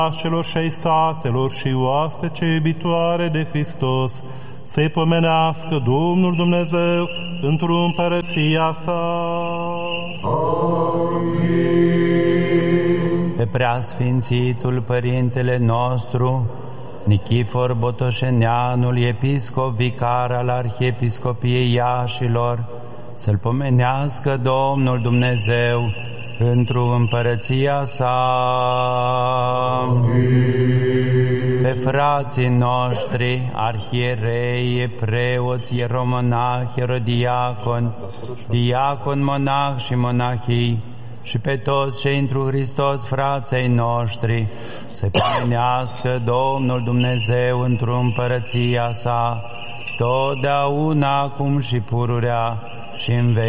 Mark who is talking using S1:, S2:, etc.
S1: celor și ai satelor și oastece iubitoare de Hristos, să-i pomenească Domnul Dumnezeu într-o împărăția sa.
S2: Pe preasfințitul Părintele nostru, Nichifor Botoșeneanul, episcop vicar al Arhiepiscopiei Iașilor, să-l pomenească Domnul Dumnezeu într-o împărăția sa. Pe frații noștri, arhierei, preoți, ieromonahi, ierodiaconi, diaconi, monah și monahii, și pe toți cei întru Hristos, frații noștri, să pomenească Domnul Dumnezeu într-o împărăția sa, totdeauna, acum și pururea și în veci.